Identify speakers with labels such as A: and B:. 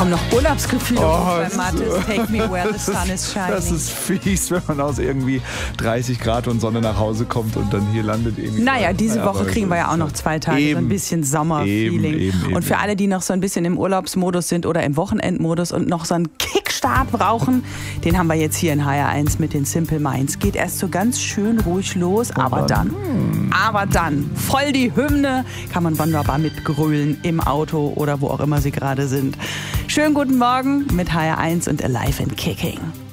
A: kommen noch Urlaubsgefühle bei Mathis. Take me where the sun is shining.
B: Das ist fies, wenn man aus irgendwie 30 Grad und Sonne nach Hause kommt und dann hier landet irgendwie.
A: Naja, diese Woche kriegen wir ja auch noch 2 Tage so ein bisschen Sommerfeeling. Und für alle, die noch so ein bisschen im Urlaubsmodus sind oder im Wochenendmodus und noch so einen Kickstart brauchen, den haben wir jetzt hier in HR1 mit den Simple Minds. Geht erst so ganz schön ruhig los, aber dann voll die Hymne, kann man wunderbar mitgrölen im Auto oder wo auch immer Sie gerade sind. Schönen guten Morgen mit HR1 und Alive and Kicking.